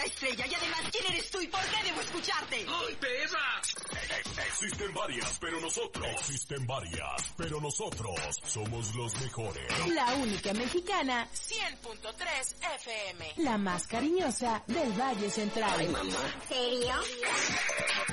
la estrella y además, ¿quién eres tú y por qué debo escucharte? ¡Ay, perra! Existen varias, pero nosotros somos los mejores. La única mexicana, 100.3 FM. la más cariñosa del Valle Central. Ay, mamá. ¿Serio?